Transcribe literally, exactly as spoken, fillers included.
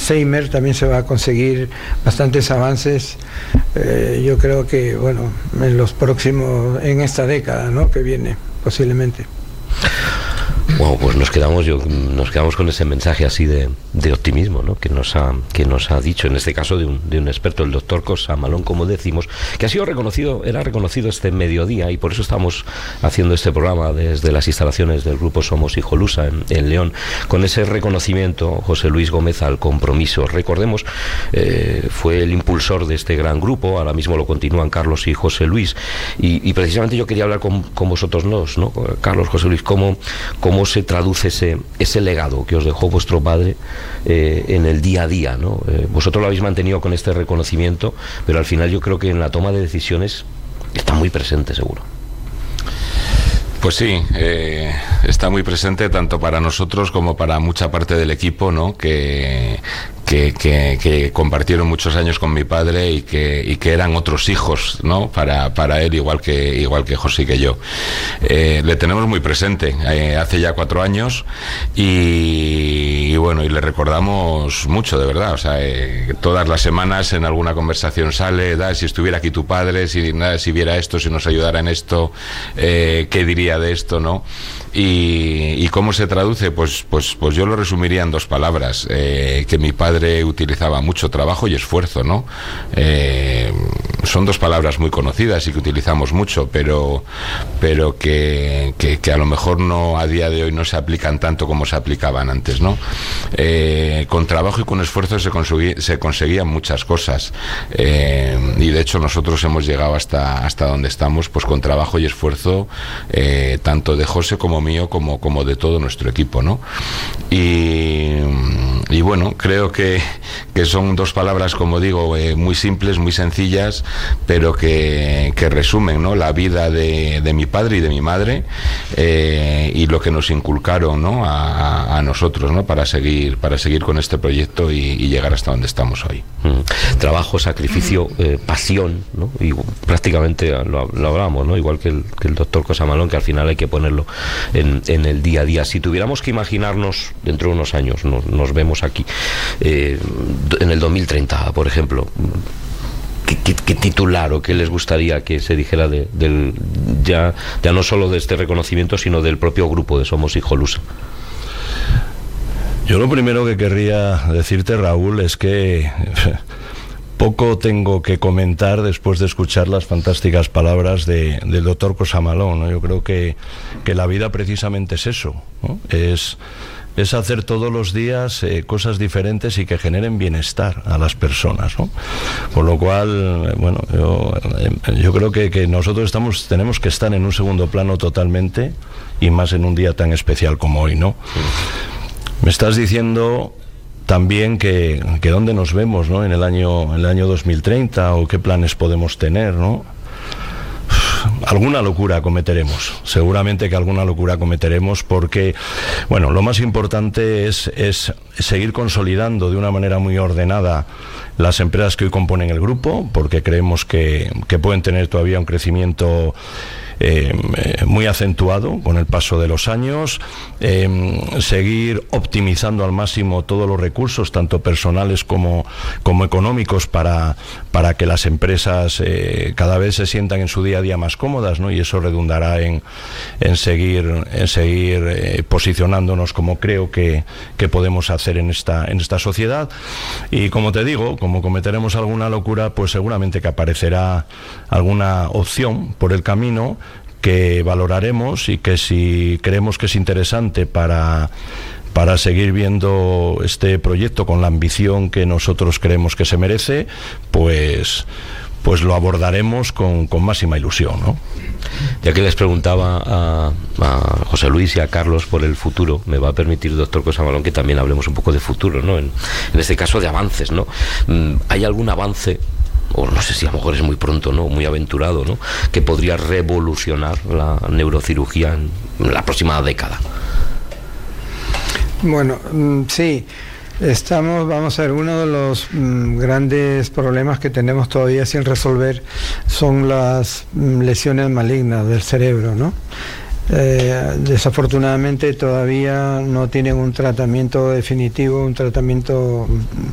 Alzheimer también se va a conseguir bastantes avances, eh, yo creo que, bueno, en los próximos, en esta década, ¿no?, que viene, posiblemente. Wow, pues nos quedamos yo nos quedamos con ese mensaje así de, de optimismo, ¿no?, que nos ha que nos ha dicho, en este caso de un, de un experto, el doctor Cosamalón, como decimos, que ha sido reconocido, era reconocido este mediodía, y por eso estamos haciendo este programa desde las instalaciones del grupo Somos Hijolusa en, en León, con ese reconocimiento, José Luis Gómez, al compromiso. Recordemos, eh, fue el impulsor de este gran grupo, ahora mismo lo continúan Carlos y José Luis, y, y precisamente yo quería hablar con, con vosotros dos, ¿no?, Carlos, José Luis, cómo, cómo se traduce ese, ese legado que os dejó vuestro padre eh, en el día a día, ¿no? Eh, vosotros lo habéis mantenido con este reconocimiento, pero al final yo creo que en la toma de decisiones está muy presente, seguro. Pues sí, eh, está muy presente tanto para nosotros como para mucha parte del equipo, ¿no?, que, que, que, que compartieron muchos años con mi padre y que, y que eran otros hijos, ¿no?, para, para él, igual que, igual que José y que yo. Eh, le tenemos muy presente, eh, hace ya cuatro años, y, y bueno, y le recordamos mucho, de verdad. O sea, eh, todas las semanas en alguna conversación sale, da, si estuviera aquí tu padre, si, nada, si viera esto, si nos ayudara en esto, eh, ¿qué diría de esto, no? Y, y cómo se traduce, pues, pues, pues yo lo resumiría en dos palabras, eh, que mi padre utilizaba mucho trabajo y esfuerzo, ¿no? Eh, son dos palabras muy conocidas y que utilizamos mucho, pero, pero que, que, que a lo mejor no, a día de hoy no se aplican tanto como se aplicaban antes, ¿no? Eh, con trabajo y con esfuerzo se, conseguí, se conseguían muchas cosas, eh, y de hecho nosotros hemos llegado hasta, hasta donde estamos, pues con trabajo y esfuerzo, eh, tanto de José como mío, como, como de todo nuestro equipo, ¿no? Y, y bueno, creo que, que son dos palabras, como digo, eh, muy simples, muy sencillas, pero que, que resumen, ¿no?, la vida de, de mi padre y de mi madre, eh, y lo que nos inculcaron, ¿no?, a, a nosotros, ¿no?, para seguir, para seguir con este proyecto y, y llegar hasta donde estamos hoy. Mm. Trabajo, sacrificio, eh, pasión, ¿no? Y prácticamente lo, lo hablamos, ¿no?, igual que el, que el doctor Cosamalón, que al final hay que ponerlo en, en el día a día. Si tuviéramos que imaginarnos dentro de unos años, nos, nos vemos aquí, eh, en el dos mil treinta, por ejemplo, ¿Qué, qué, qué titular o qué les gustaría que se dijera de, del, ya, ya no solo de este reconocimiento, sino del propio grupo de Somos Hijolusa? Yo lo primero que querría decirte, Raúl, es que poco tengo que comentar después de escuchar las fantásticas palabras de, del doctor Cosamalón, ¿no? Yo creo que, que la vida precisamente es eso, ¿no? Es... es hacer todos los días eh, cosas diferentes y que generen bienestar a las personas, ¿no? Con lo cual, bueno, yo, eh, yo creo que, que nosotros estamos, tenemos que estar en un segundo plano totalmente, y más en un día tan especial como hoy, ¿no? Sí. Me estás diciendo también que, que dónde nos vemos, ¿no?, en el año, en el año dos mil treinta, o qué planes podemos tener, ¿no? Alguna locura cometeremos, seguramente que alguna locura cometeremos, porque, bueno, lo más importante es, es seguir consolidando de una manera muy ordenada las empresas que hoy componen el grupo, porque creemos que, que pueden tener todavía un crecimiento Eh, eh, muy acentuado con el paso de los años, eh, seguir optimizando al máximo todos los recursos, tanto personales como, como económicos, para, para que las empresas eh, cada vez se sientan en su día a día más cómodas, ¿no? Y eso redundará en, en seguir, en seguir eh, posicionándonos como creo que, que podemos hacer en esta, en esta sociedad. Y como te digo, como cometeremos alguna locura, pues seguramente que aparecerá alguna opción por el camino que valoraremos, y que si creemos que es interesante para, para seguir viendo este proyecto con la ambición que nosotros creemos que se merece, pues, pues lo abordaremos con, con máxima ilusión, ¿no? Ya que les preguntaba a, a José Luis y a Carlos por el futuro, me va a permitir, doctor Cosamalón, que también hablemos un poco de futuro, ¿no? En, en este caso de avances, ¿no? ¿Hay algún avance, o no sé si a lo mejor es muy pronto, ¿no?, muy aventurado, ¿no?, que podría revolucionar la neurocirugía en la próxima década? Bueno, sí, estamos, vamos a ver, uno de los mm, grandes problemas que tenemos todavía sin resolver son las mm, lesiones malignas del cerebro, ¿no? Eh, desafortunadamente todavía no tienen un tratamiento definitivo, un tratamiento